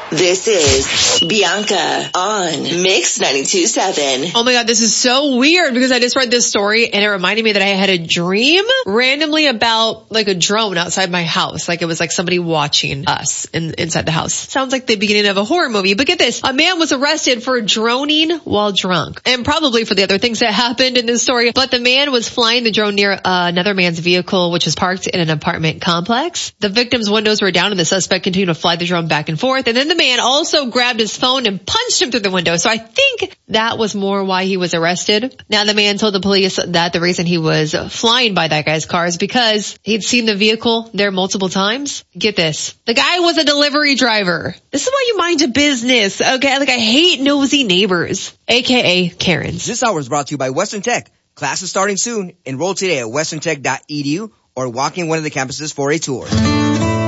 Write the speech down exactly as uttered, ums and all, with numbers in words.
This is Bianca on Mix ninety-two point seven. Oh my God, this is so weird because I just read this story and it reminded me that I had a dream randomly about like a drone outside my house. Like it was like somebody watching us in, inside the house. Sounds like the beginning of a horror movie. But get this, a man was arrested for droning while drunk and probably for the other things that happened in this story. But the man was flying the drone near uh, another man's vehicle, which was parked in an apartment complex. The victim's windows were down and the suspect continued to fly the drone back and forth. And then the man also grabbed his phone and punched him through the window. So I think that was more why he was arrested. Now the man told the police that the reason he was flying by that guy's car is because he'd seen the vehicle there multiple times. Get this. The guy was a delivery driver. This is why you mind your business. Okay. Like I hate nosy neighbors, A K A Karens. This hour is brought to you by Western Tech. Class is starting soon. Enroll today at western tech dot e d u or walk in one of the campuses for a tour.